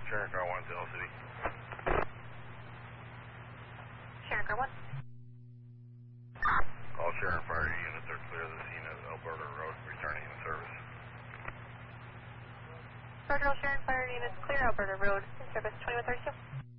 Sharon Car 1 to Hill City. Sharon Car 1. All Sharon Fire units are clear of the scene of Alberta Road, returning to service. Roger, all Sharon Fire units clear Alberta Road, in service 2132.